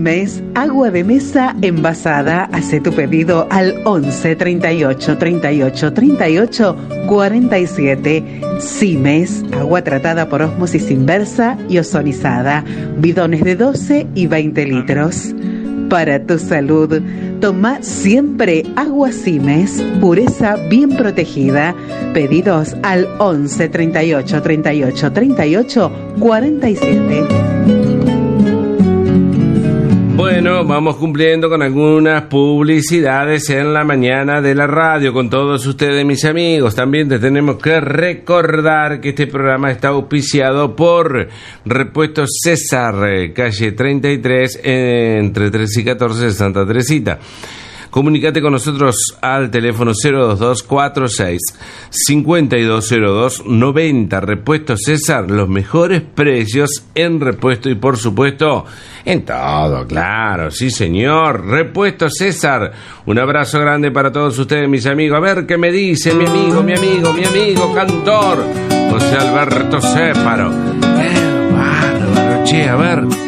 Simes, agua de mesa envasada. Hace tu pedido al 11 38 38 38 47. Simes, agua tratada por ósmosis inversa y ozonizada. Bidones de 12 y 20 litros. Para tu salud, toma siempre agua Simes, pureza bien protegida. Pedidos al 11 38 38 38 47. Bueno, vamos cumpliendo con algunas publicidades en la mañana de la radio con todos ustedes, mis amigos. También te tenemos que recordar que este programa está auspiciado por Repuestos César, calle 33, entre 13 y 14 de Santa Teresita. Comunicate con nosotros al teléfono 022-46-5202-90. Repuesto César, los mejores precios en repuesto y por supuesto en todo, claro, sí señor. Repuesto César, un abrazo grande para todos ustedes, mis amigos. A ver qué me dice mi amigo cantor José Alberto Céparo. Bárbaro, che, a ver.